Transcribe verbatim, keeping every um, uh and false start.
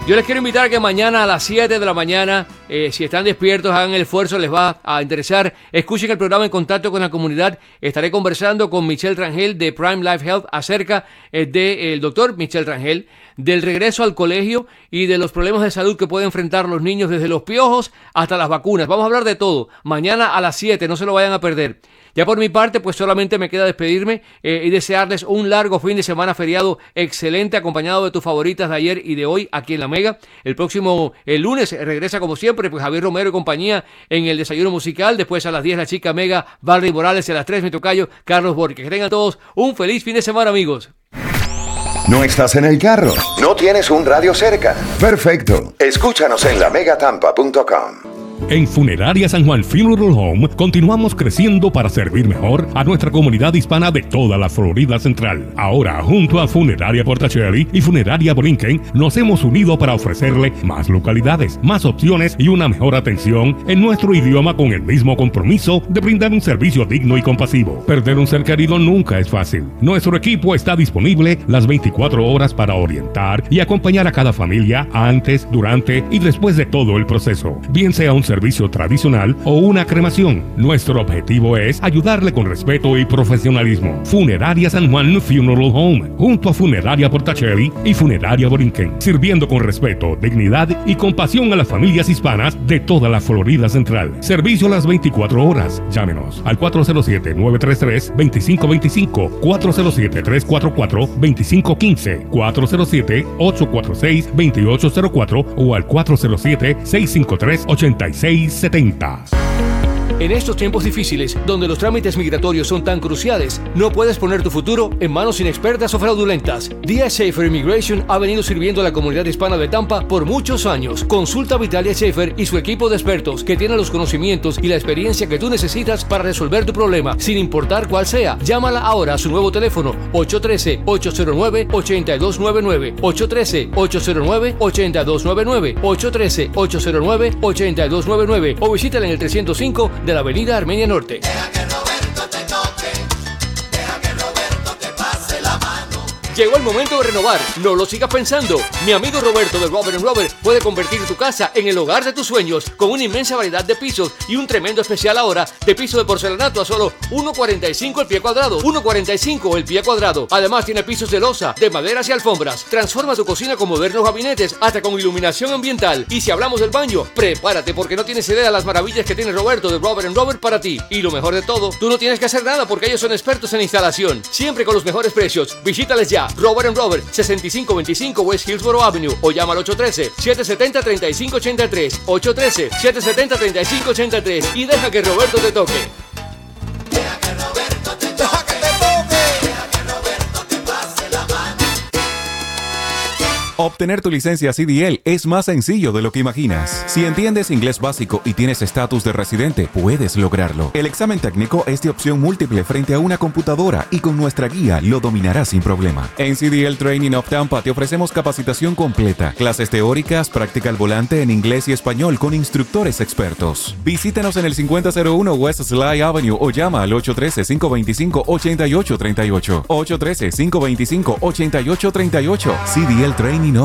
Yo les quiero invitar a que mañana a las siete de la mañana, eh, si están despiertos, hagan el esfuerzo, les va a interesar. Escuchen el programa En Contacto con la Comunidad. Estaré conversando con Michelle Rangel de Prime Life Health acerca eh, del doctor Michelle Rangel, del regreso al colegio y de los problemas de salud que pueden enfrentar los niños desde los piojos hasta las vacunas. Vamos a hablar de todo. Mañana a las siete, no se lo vayan a perder. Ya por mi parte, pues solamente me queda despedirme eh, y desearles un largo fin de semana feriado excelente, acompañado de tus favoritas de ayer y de hoy aquí en La Mega. El próximo el lunes regresa como siempre, pues Javier Romero y compañía en el desayuno musical. Después a las diez la chica Mega, Valerie Morales, y a las tres mi tocayo Carlos Borges. Que tengan todos un feliz fin de semana, amigos. ¿No estás en el carro? ¿No tienes un radio cerca? Perfecto. Escúchanos en la mega tampa punto com. En Funeraria San Juan Funeral Home continuamos creciendo para servir mejor a nuestra comunidad hispana de toda la Florida Central. Ahora, junto a Funeraria Portacelli y Funeraria Borinquen, nos hemos unido para ofrecerle más localidades, más opciones y una mejor atención en nuestro idioma, con el mismo compromiso de brindar un servicio digno y compasivo. Perder un ser querido nunca es fácil. Nuestro equipo está disponible las veinticuatro horas para orientar y acompañar a cada familia antes, durante y después de todo el proceso, bien sea un servicio tradicional o una cremación. Nuestro objetivo es ayudarle con respeto y profesionalismo. Funeraria San Juan Funeral Home, junto a Funeraria Portacelli y Funeraria Borinquen, sirviendo con respeto, dignidad y compasión a las familias hispanas de toda la Florida Central. Servicio a las veinticuatro horas. Llámenos al cuatro cero siete, nueve tres tres, dos cinco dos cinco, cuatro cero siete, tres cuatro cuatro, dos cinco uno cinco, cuatro cero siete, ocho cuatro seis, dos ocho cero cuatro o al cuatro cero siete, seis cinco tres, ocho seis setenta. En estos tiempos difíciles, donde los trámites migratorios son tan cruciales, no puedes poner tu futuro en manos inexpertas o fraudulentas. D S Schaefer Immigration ha venido sirviendo a la comunidad hispana de Tampa por muchos años. Consulta a Vitalia Schaefer y su equipo de expertos, que tienen los conocimientos y la experiencia que tú necesitas para resolver tu problema, sin importar cuál sea. Llámala ahora a su nuevo teléfono ocho uno tres, ocho cero nueve, ocho dos nueve nueve, ocho uno tres, ocho cero nueve, ocho dos nueve nueve, ocho uno tres, ocho cero nueve, ocho dos nueve nueve o visítala en el trescientos cinco de la avenida Armenia Norte. Deja que Roberto te toque, deja que Roberto te pase la mano. Llegó el momento de renovar, no lo sigas pensando. Mi amigo Roberto de Robert and Robert puede convertir tu casa en el hogar de tus sueños, con una inmensa variedad de pisos y un tremendo especial ahora de piso de porcelanato a solo uno cuarenta y cinco el pie cuadrado. uno cuarenta y cinco el pie cuadrado. Además tiene pisos de losa, de maderas y alfombras. Transforma tu cocina con modernos gabinetes, hasta con iluminación ambiental. Y si hablamos del baño, prepárate, porque no tienes idea de las maravillas que tiene Roberto de Robert and Robert para ti. Y lo mejor de todo, tú no tienes que hacer nada, porque ellos son expertos en instalación, siempre con los mejores precios. Visítales ya, Robert and Robert, sesenta y cinco veinticinco West Hillsboro Avenue, o llama al ocho uno tres, siete siete cero, tres cinco ocho tres, ocho uno tres, siete siete cero, tres cinco ocho tres, y deja que Roberto te toque. Deja que Roberto te toque, deja que te toque, deja que Roberto te pase la mano. Obtener tu licencia C D L es más sencillo de lo que imaginas. Si entiendes inglés básico y tienes estatus de residente, puedes lograrlo. El examen técnico es de opción múltiple frente a una computadora, y con nuestra guía lo dominarás sin problema. En C D L Training of Tampa te ofrecemos capacitación completa, clases teóricas, práctica al volante en inglés y español con instructores expertos. Visítanos en el cincuenta cero uno West Sly Avenue o llama al ocho uno tres, cinco dos cinco, ocho ocho tres ocho, ocho uno tres, cinco dos cinco, ocho ocho tres ocho. C D L Training